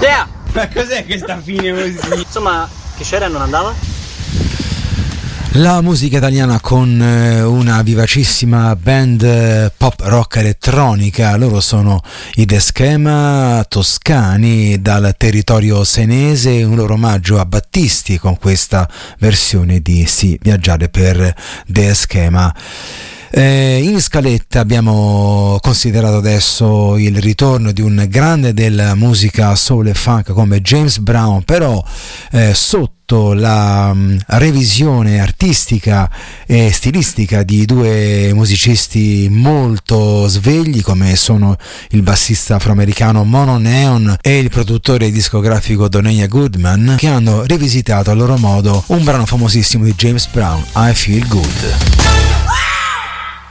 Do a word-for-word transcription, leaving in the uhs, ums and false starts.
Yeah! Ma cos'è questa fine così? Insomma, che c'era e non andava? La musica italiana con una vivacissima band pop rock elettronica. Loro sono i The Schema, toscani dal territorio senese, un loro omaggio a Battisti con questa versione di Sì, viaggiare per The Schema. Eh, in scaletta abbiamo considerato adesso il ritorno di un grande della musica soul e funk come James Brown, però eh, sotto la um, revisione artistica e stilistica di due musicisti molto svegli come sono il bassista afroamericano Mono Neon e il produttore discografico Donella Goodman, che hanno rivisitato a loro modo un brano famosissimo di James Brown, I Feel Good.